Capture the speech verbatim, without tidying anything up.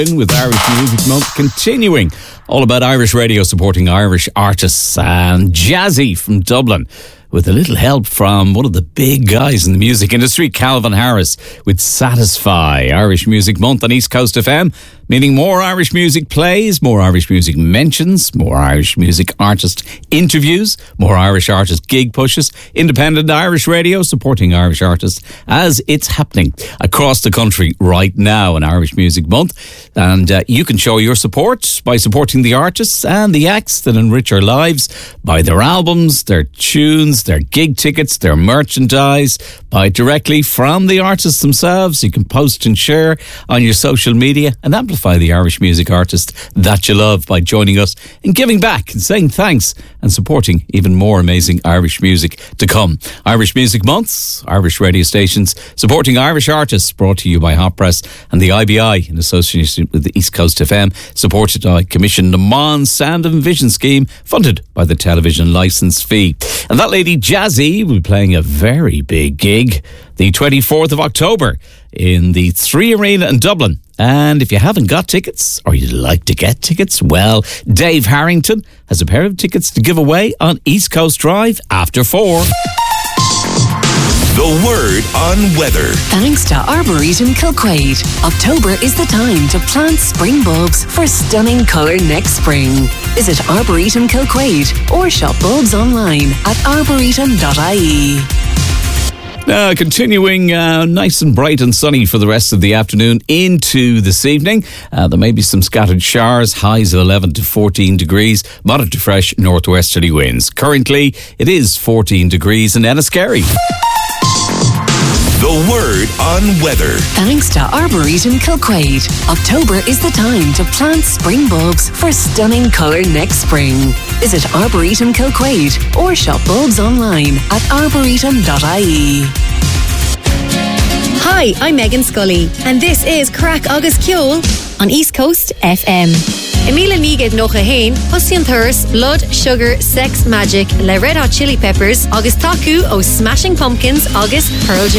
with Irish Music Month continuing. All about Irish radio supporting Irish artists, and Jazzy from Dublin with a little help from one of the big guys in the music industry, Calvin Harris, with Satisfy. Irish Music Month on East Coast F M, meaning more Irish music plays, more Irish music mentions, more Irish music artist interviews, more Irish artist gig pushes, independent Irish radio supporting Irish artists as it's happening across the country right now in Irish Music Month. And uh, you can show your support by supporting the artists and the acts that enrich our lives, by their albums, their tunes, their gig tickets, their merchandise, buy it directly from the artists themselves. You can post and share on your social media and amplify the Irish music artist that you love by joining us in giving back and saying thanks and supporting even more amazing Irish music to come. Irish Music Months, Irish radio stations supporting Irish artists, brought to you by Hot Press and the I B I in association with the East Coast F M, supported by Commission Le Mans Sound and Vision Scheme, funded by the television licence fee. And that lady Jazzy will be playing a very big gig the twenty-fourth of October in the Three Arena in Dublin. And if you haven't got tickets, or you'd like to get tickets, well, Dave Harrington has a pair of tickets to give away on East Coast Drive after four. The word on weather. Thanks to Arboretum Kilquade, October is the time to plant spring bulbs for stunning colour next spring. Visit Arboretum Kilquade or shop bulbs online at arboretum dot I E. Uh, continuing uh, nice and bright and sunny for the rest of the afternoon into this evening. Uh, there may be some scattered showers, highs of eleven to fourteen degrees, moderate to fresh northwesterly winds. Currently, it is fourteen degrees in Enniskerry. The word on weather. Thanks to Arboretum Kilquade, October is the time to plant spring bulbs for stunning colour next spring. Visit Arboretum Kilquade or shop bulbs online at arboretum dot I E. Hi, I'm Megan Scully, and this is Crack Agus Ceol on East Coast F M. Emila Niged noch a hain, Pussy and Thirst, Blood, Sugar, Sex, Magic, Le Red Hot Chili Peppers, August Taku, O Smashing Pumpkins, August Pearl Jam.